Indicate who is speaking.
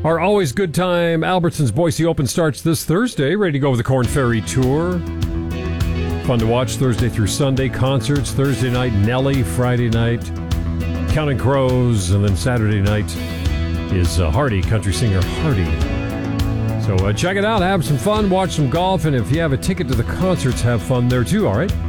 Speaker 1: Our always good time Albertsons Boise Open starts this Thursday. Ready to go with the Corn Ferry Tour. Fun to watch Thursday through Sunday. Concerts Thursday night, Nelly Friday night, Counting Crows, and then Saturday night is Hardy, country singer Hardy. So check it out, have some fun, watch some golf, and if you have a ticket to the concerts, have fun there too, all right?